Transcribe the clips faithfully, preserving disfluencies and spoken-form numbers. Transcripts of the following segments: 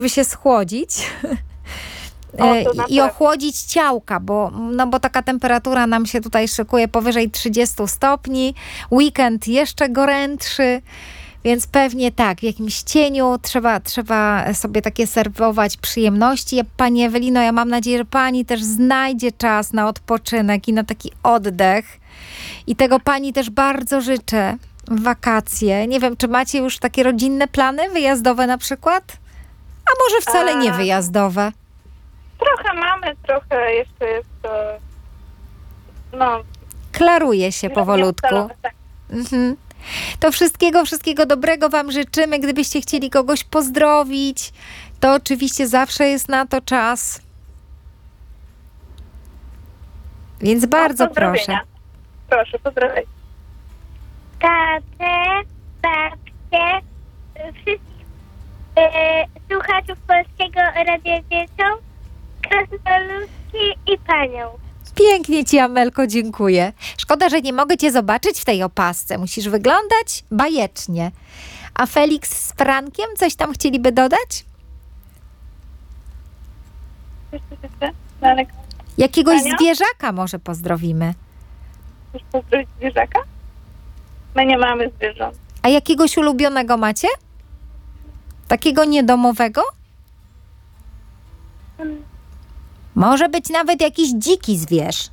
by się schłodzić. O, I ochłodzić ciałka, bo, no bo taka temperatura nam się tutaj szykuje powyżej trzydziestu stopni. Weekend jeszcze gorętszy, więc pewnie tak, w jakimś cieniu trzeba, trzeba sobie takie serwować przyjemności. Ja, Pani Ewelino, ja mam nadzieję, że Pani też znajdzie czas na odpoczynek i na taki oddech. I tego Pani też bardzo życzę w wakacje. Nie wiem, czy macie już takie rodzinne plany wyjazdowe na przykład? A może wcale nie wyjazdowe? Trochę mamy, trochę jeszcze jest to, no... Klaruje się powolutku. Tak. Mhm. To wszystkiego, wszystkiego dobrego Wam życzymy. Gdybyście chcieli kogoś pozdrowić, to oczywiście zawsze jest na to czas. Więc bardzo no, proszę. Proszę, pozdrawiam. Tatę, babcię, wszystkich e, słuchaczów Polskiego Radia Dzieciom, krasnoludki i panią. Pięknie Ci, Amelko, dziękuję. Szkoda, że nie mogę Cię zobaczyć w tej opasce. Musisz wyglądać bajecznie. A Felix z Frankiem coś tam chcieliby dodać? Jakiegoś Ania? zwierzaka może pozdrowimy. Chcesz pozdrowić zwierzaka? My nie mamy zwierząt. A jakiegoś ulubionego macie? Takiego niedomowego? Może być nawet jakiś dziki zwierz.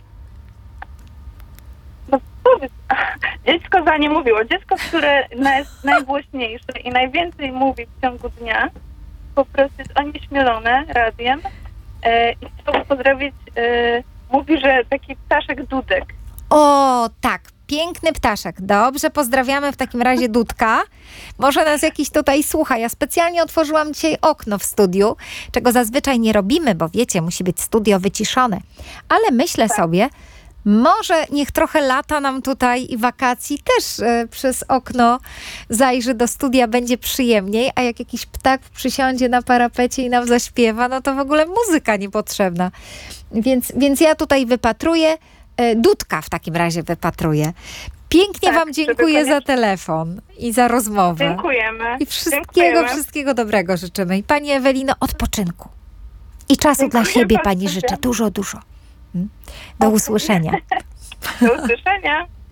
No powiedz, dziecko za nie mówiło. Dziecko, które jest najgłośniejsze i najwięcej mówi w ciągu dnia, po prostu jest onieśmielone radiem e, i chciałbym pozdrowić, e, mówi, że taki ptaszek Dudek. O, tak. Piękny ptaszek. Dobrze, pozdrawiamy w takim razie Dudka. Może nas jakiś tutaj słucha. Ja specjalnie otworzyłam dzisiaj okno w studiu, czego zazwyczaj nie robimy, bo wiecie, musi być studio wyciszone. Ale myślę Tak. sobie, może niech trochę lata nam tutaj i wakacji też e, przez okno zajrzy do studia, będzie przyjemniej, a jak jakiś ptak przysiądzie na parapecie i nam zaśpiewa, no to w ogóle muzyka niepotrzebna. Więc, więc ja tutaj wypatruję, e, Dudka w takim razie wypatruję. Pięknie Tak, Wam dziękuję żeby za telefon i za rozmowę. Dziękujemy. I wszystkiego, Dziękujemy. wszystkiego dobrego życzymy. I Pani Ewelino, odpoczynku. I czasu Dziękuję dla siebie bardzo. Pani życzę. Dużo, dużo. Do usłyszenia. Do usłyszenia.